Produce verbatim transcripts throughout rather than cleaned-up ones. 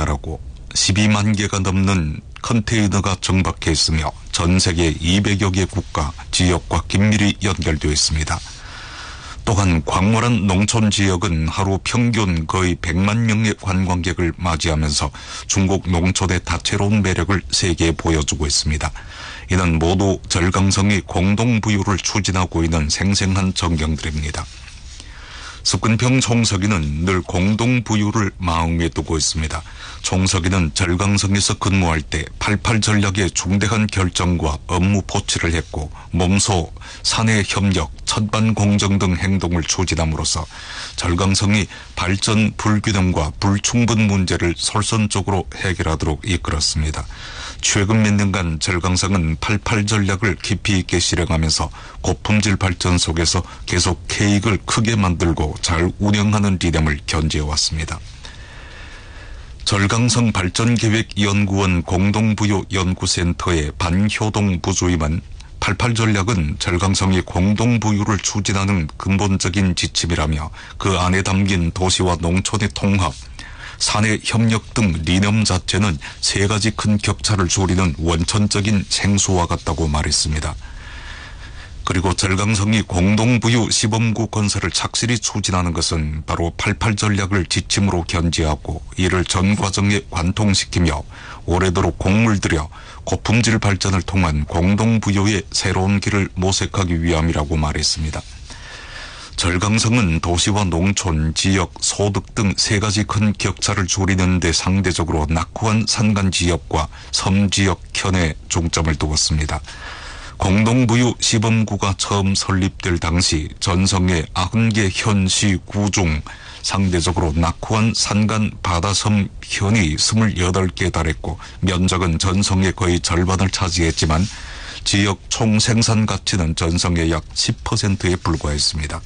달하고 십이만 개가 넘는 컨테이너가 정박해 있으며 전 세계 이백여 개 국가, 지역과 긴밀히 연결되어 있습니다. 또한 광활한 농촌 지역은 하루 평균 거의 백만 명의 관광객을 맞이하면서 중국 농촌의 다채로운 매력을 세계에 보여주고 있습니다. 이는 모두 절강성이 공동부유를 추진하고 있는 생생한 전경들입니다. 습근평 총서기는 늘 공동부유를 마음에 두고 있습니다. 총서기는 절강성에서 근무할 때 팔십팔 전략의 중대한 결정과 업무 포치를 했고 몸소 사내 협력, 천반 공정 등 행동을 추진함으로써 절강성이 발전 불균형과 불충분 문제를 솔선적으로 해결하도록 이끌었습니다. 최근 몇 년간 절강성은 팔십팔 전략을 깊이 있게 실행하면서 고품질 발전 속에서 계속 케이크를 크게 만들고 잘 운영하는 리듬을 견지해왔습니다. 절강성 발전계획연구원 공동부유연구센터의 반효동 부주임은 팔십팔 전략은 절강성이 공동부유를 추진하는 근본적인 지침이라며 그 안에 담긴 도시와 농촌의 통합, 사내 협력 등 리념 자체는 세 가지 큰 격차를 줄이는 원천적인 생수와 같다고 말했습니다. 그리고 절강성이 공동부유 시범구 건설을 착실히 추진하는 것은 바로 팔십팔 전략을 지침으로 견지하고 이를 전 과정에 관통시키며 오래도록 공을 들여 고품질 발전을 통한 공동부유의 새로운 길을 모색하기 위함이라고 말했습니다. 절강성은 도시와 농촌, 지역, 소득 등 세 가지 큰 격차를 줄이는 데 상대적으로 낙후한 산간 지역과 섬 지역 현에 중점을 두었습니다. 공동부유 시범구가 처음 설립될 당시 전성의 구십 개 현시 구 중 상대적으로 낙후한 산간 바다섬 현이 이십팔 개에 달했고 면적은 전성의 거의 절반을 차지했지만 지역 총 생산 가치는 전성의 약 십 퍼센트에 불과했습니다.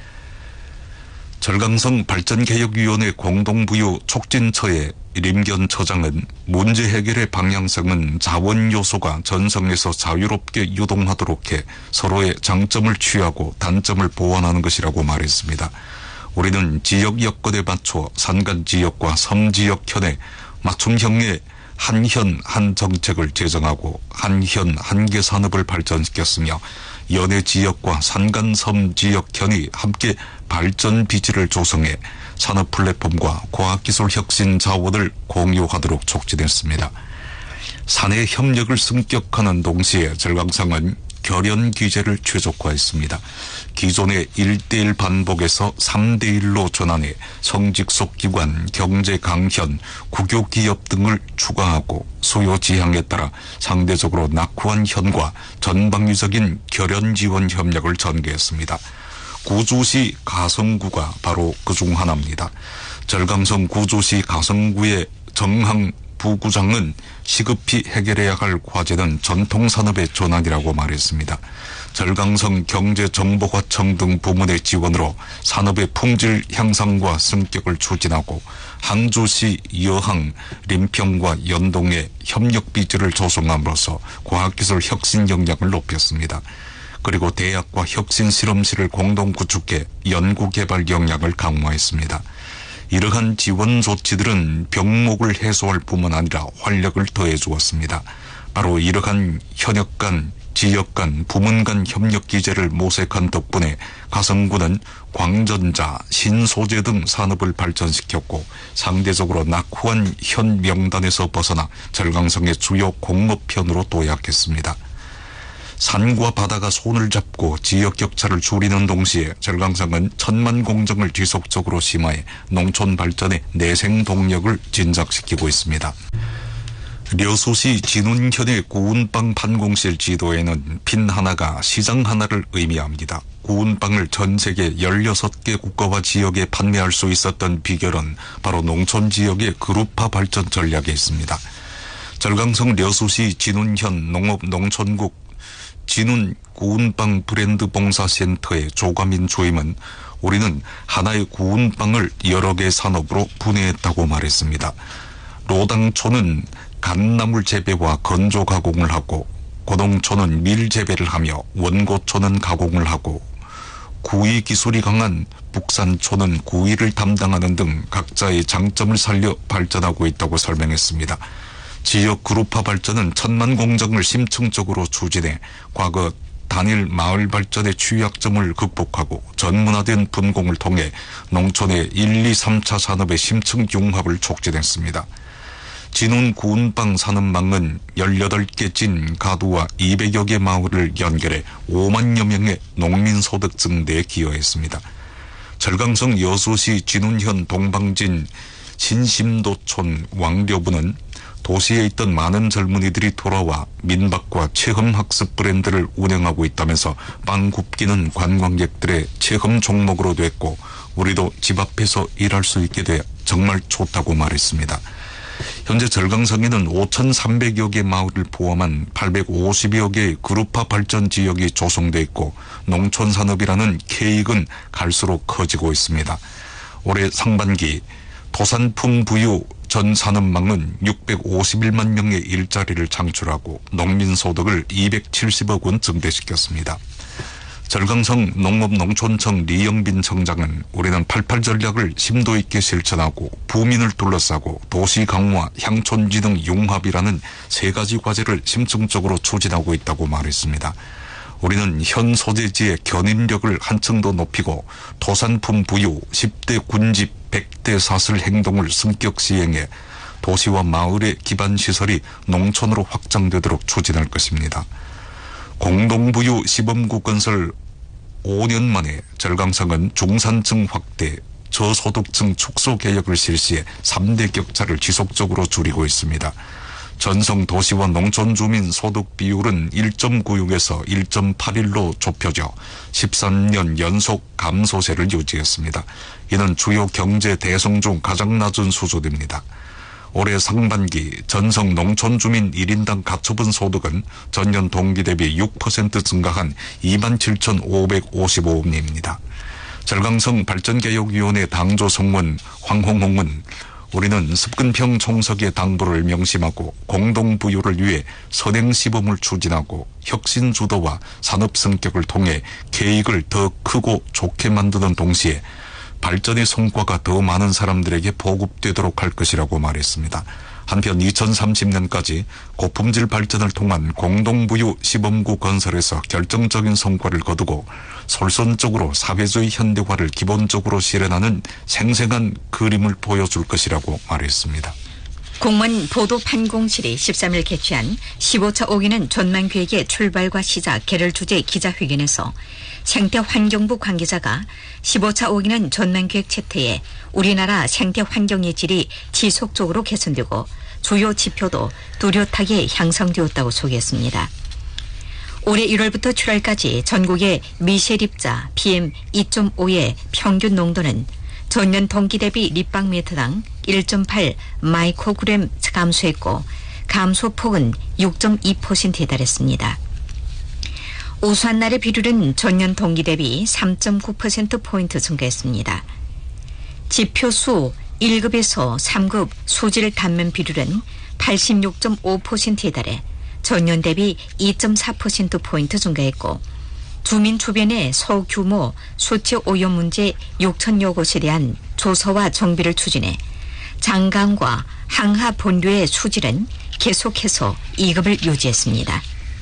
절강성 발전개혁위원회 공동부유 촉진처의 림견 처장은 문제 해결의 방향성은 자원 요소가 전성에서 자유롭게 유동하도록 해 서로의 장점을 취하고 단점을 보완하는 것이라고 말했습니다. 우리는 지역 여건에 맞춰 산간 지역과 섬 지역 현에 맞춤형의 한현 한 정책을 제정하고 한현 한계 산업을 발전시켰으며 연해 지역과 산간 섬 지역 현이 함께 발전 비지를 조성해 산업 플랫폼과 과학기술 혁신 자원을 공유하도록 촉진했습니다. 사내 협력을 승격하는 동시에 절강성은 결연 기제를 최적화했습니다. 기존의 일 대일 반복에서 삼 대일로 전환해 성직속 기관, 경제 강현, 국有기업 등을 추가하고 수요 지향에 따라 상대적으로 낙후한 현과 전방위적인 결연 지원 협력을 전개했습니다. 구주시 가성구가 바로 그중 하나입니다. 절강성 구주시 가성구의 정항 부구장은 시급히 해결해야 할 과제는 전통산업의 전환이라고 말했습니다. 절강성 경제정보화청 등 부문의 지원으로 산업의 품질 향상과 승격을 추진하고 항주시 여항, 림평과 연동의 협력비지를 조성함으로써 과학기술 혁신 역량을 높였습니다. 그리고 대학과 혁신실험실을 공동 구축해 연구개발 역량을 강화했습니다. 이러한 지원 조치들은 병목을 해소할 뿐만 아니라 활력을 더해 주었습니다. 바로 이러한 현역 간, 지역 간, 부문 간 협력 기제를 모색한 덕분에 가성구는 광전자, 신소재 등 산업을 발전시켰고 상대적으로 낙후한 현 명단에서 벗어나 절강성의 주요 공업현으로 도약했습니다. 산과 바다가 손을 잡고 지역 격차를 줄이는 동시에 절강성은 천만 공정을 지속적으로 심화해 농촌 발전의 내생 동력을 진작시키고 있습니다. 려수시 진운현의 구운빵 판공실 지도에는 핀 하나가 시장 하나를 의미합니다. 구운빵을 전 세계 열여섯 개 국가와 지역에 판매할 수 있었던 비결은 바로 농촌 지역의 그룹화 발전 전략에 있습니다. 절강성 려수시 진운현 농업농촌국 진운 구운빵 브랜드 봉사센터의 조가민 주임은 우리는 하나의 구운빵을 여러 개 산업으로 분해했다고 말했습니다. 로당초는 갓나물 재배와 건조 가공을 하고 고동초는 밀 재배를 하며 원고초는 가공을 하고 구이 기술이 강한 북산초는 구이를 담당하는 등 각자의 장점을 살려 발전하고 있다고 설명했습니다. 지역 그룹화 발전은 천만 공정을 심층적으로 추진해 과거 단일 마을 발전의 취약점을 극복하고 전문화된 분공을 통해 농촌의 일, 이, 삼 차 산업의 심층 융합을 촉진했습니다. 진운 구운방 산업망은 열여덟 개 진 가두와 이백여 개 마을을 연결해 오만여 명의 농민 소득 증대에 기여했습니다. 절강성 여수시 진운현 동방진 신심도촌 왕려부는 도시에 있던 많은 젊은이들이 돌아와 민박과 체험학습 브랜드를 운영하고 있다면서 빵 굽기는 관광객들의 체험 종목으로 됐고 우리도 집 앞에서 일할 수 있게 돼 정말 좋다고 말했습니다. 현재 절강성에는 오천삼백여 개 마을을 포함한 팔백오십여 개의 그룹화 발전 지역이 조성돼 있고 농촌 산업이라는 케이크는 갈수록 커지고 있습니다. 올해 상반기 토산품 부유 전 산업망은 육백오십일만 명의 일자리를 창출하고 농민 소득을 이백칠십억 원 증대시켰습니다. 절강성 농업농촌청 리영빈 청장은 우리는 팔십팔 전략을 심도 있게 실천하고 부민을 둘러싸고 도시 강화, 향촌지능 융합이라는 세 가지 과제를 심층적으로 추진하고 있다고 말했습니다. 우리는 현 소재지의 견인력을 한층 더 높이고 토산품 부유, 십 대 군집, 백 대 사슬 행동을 승격 시행해 도시와 마을의 기반 시설이 농촌으로 확장되도록 추진할 것입니다. 공동부유 시범구 건설 오 년 만에 절강성은 중산층 확대, 저소득층 축소 개혁을 실시해 삼 대 격차를 지속적으로 줄이고 있습니다. 전성 도시와 농촌 주민 소득 비율은 일 점 구육에서 일 점 팔일로 좁혀져 십삼 년 연속 감소세를 유지했습니다. 이는 주요 경제 대성 중 가장 낮은 수준입니다. 올해 상반기 전성 농촌 주민 일 인당 가처분 소득은 전년 동기 대비 육 퍼센트 증가한 이만 칠천오백오십오 원입니다. 절강성 발전개혁위원회 당조 성원 황홍홍은 우리는 습근평 총석의 당부를 명심하고 공동부유를 위해 선행시범을 추진하고 혁신주도와 산업성격을 통해 계획을 더 크고 좋게 만드는 동시에 발전의 성과가 더 많은 사람들에게 보급되도록 할 것이라고 말했습니다. 한편 이천삼십 년까지 고품질 발전을 통한 공동부유 시범구 건설에서 결정적인 성과를 거두고 솔선적으로 사회주의 현대화를 기본적으로 실현하는 생생한 그림을 보여줄 것이라고 말했습니다. 공무원 보도판공실이 십삼 일 개최한 십오 차 오기는 전망계획의 출발과 시작, 개를 주제 기자회견에서 생태환경부 관계자가 십오 차 오기는 전망계획 채택에 우리나라 생태환경의 질이 지속적으로 개선되고 주요 지표도 뚜렷하게 향상되었다고 소개했습니다. 올해 일월부터 칠월까지 전국의 미세립자 피엠 이 점 오의 평균 농도는 전년 동기 대비立方미터당 일 점 팔 마이크로그램 감소했고 감소폭은 육 점 이 퍼센트에 달했습니다. 우수한 날의 비율은 전년 동기 대비 삼 점 구 퍼센트포인트 증가했습니다. 지표수 일 급에서 삼 급 수질 단면 비율은 팔십육 점 오 퍼센트에 달해 전년 대비 이 점 사 퍼센트포인트 증가했고 주민 주변의 소규모 수치 오염 문제 육천여 곳에 대한 조사와 정비를 추진해 장강과 항하 본류의 수질은 계속해서 이 급을 유지했습니다.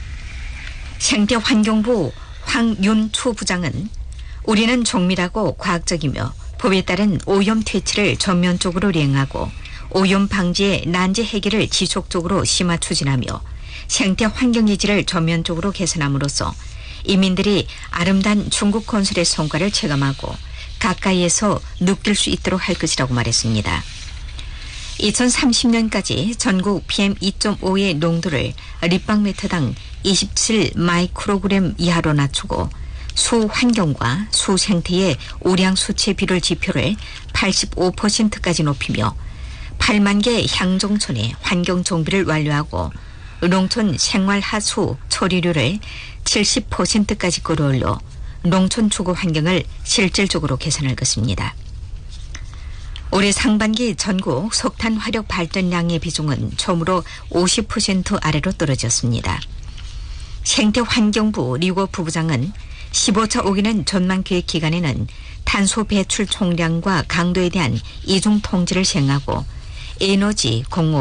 생태환경부 황윤추 부장은 우리는 정밀하고 과학적이며 법에 따른 오염 퇴치를 전면적으로 이행하고 오염 방지의 난제 해결을 지속적으로 심화 추진하며 생태환경의 질을 전면적으로 개선함으로써 이민들이 아름다운 중국 건설의 성과를 체감하고 가까이에서 느낄 수 있도록 할 것이라고 말했습니다. 이천삼십 년까지 전국 피엠 이 점 오의 농도를立方미터당 이십칠 마이크로그램 이하로 낮추고 수환경과 수생태의 우량 수치 비율 지표를 팔십오 퍼센트까지 높이며 팔만 개 향정촌의 환경 정비를 완료하고 농촌 생활하수 처리료를 칠십 퍼센트까지 끌어올려 농촌 주거 환경을 실질적으로 개선할 것입니다. 올해 상반기 전국 석탄 화력 발전량의 비중은 처음으로 오십 퍼센트 아래로 떨어졌습니다. 생태환경부 리고 부부장은 십오 차 오기는 전망계획 기간에는 탄소 배출 총량과 강도에 대한 이중 통제를 시행하고 에너지, 공업,